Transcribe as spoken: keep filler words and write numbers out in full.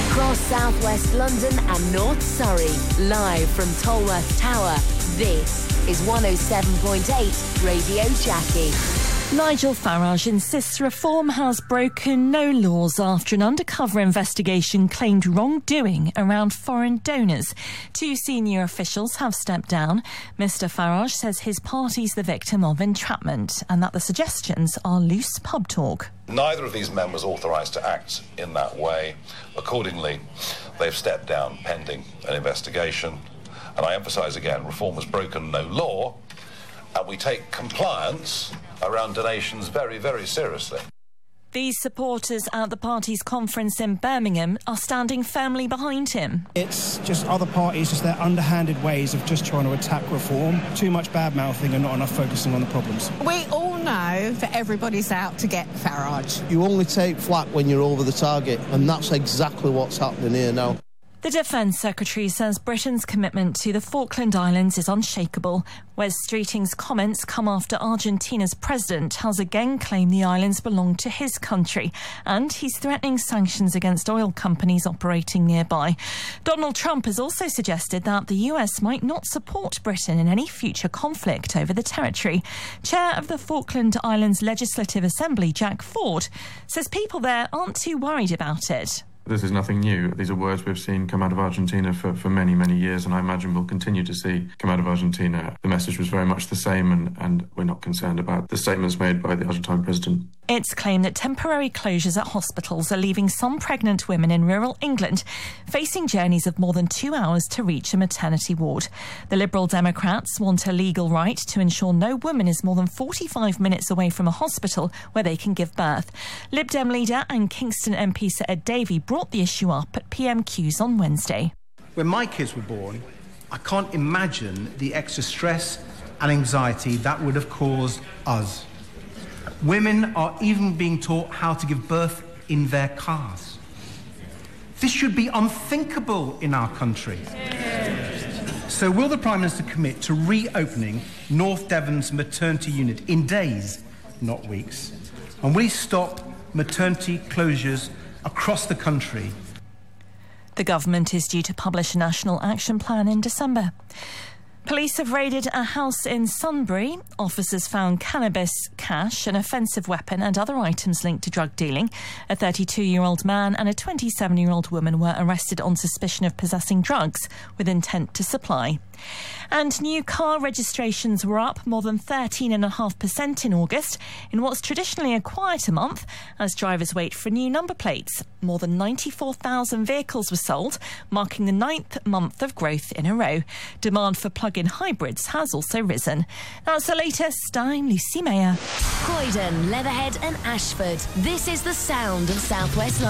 Across southwest London and North Surrey, live from Tolworth Tower, this is one oh seven point eight Radio Jackie. Nigel Farage insists reform has broken no laws after an undercover investigation claimed wrongdoing around foreign donors. Two senior officials have stepped down. Mister Farage says his party's the victim of entrapment and that the suggestions are loose pub talk. Neither of these men was authorised to act in that way. Accordingly, they've stepped down pending an investigation. And I emphasise again, reform has broken no law, and we take compliance around donations very, very seriously. These supporters at the party's conference in Birmingham are standing firmly behind him. It's just other parties, just their underhanded ways of just trying to attack reform. Too much bad-mouthing and not enough focusing on the problems. We all know that everybody's out to get Farage. You only take flak when you're over the target, and that's exactly what's happening here now. The Defence Secretary says Britain's commitment to the Falkland Islands is unshakable. Wes Streeting's comments come after Argentina's president has again claimed the islands belong to his country, and he's threatening sanctions against oil companies operating nearby. Donald Trump has also suggested that the U S might not support Britain in any future conflict over the territory. Chair of the Falkland Islands Legislative Assembly, Jack Ford, says people there aren't too worried about it. This is nothing new. These are words we've seen come out of Argentina for, for many, many years, and I imagine we'll continue to see come out of Argentina. The message was very much the same, and, and we're not concerned about the statements made by the Argentine president. It's claimed that temporary closures at hospitals are leaving some pregnant women in rural England facing journeys of more than two hours to reach a maternity ward. The Liberal Democrats want a legal right to ensure no woman is more than forty-five minutes away from a hospital where they can give birth. Lib Dem leader and Kingston M P Sir Ed Davey brought the issue up at P M Qs on Wednesday. When my kids were born, I can't imagine the extra stress and anxiety that would have caused us. Women are even being taught how to give birth in their cars. This should be unthinkable in our country. So will the Prime Minister commit to reopening North Devon's maternity unit in days, not weeks? And will he stop maternity closures across the country? The government is due to publish a national action plan in December. Police have raided a house in Sunbury. Officers found cannabis, cash, an offensive weapon and other items linked to drug dealing. A thirty-two-year-old man and a twenty-seven-year-old woman were arrested on suspicion of possessing drugs with intent to supply. And new car registrations were up more than thirteen point five percent in August, in what's traditionally a quieter month, as drivers wait for new number plates. More than ninety-four thousand vehicles were sold, marking the ninth month of growth in a row. Demand for plug-in hybrids has also risen. That's the latest. I'm Lucy Mayer. Croydon, Leatherhead and Ashford. This is the sound of South West London.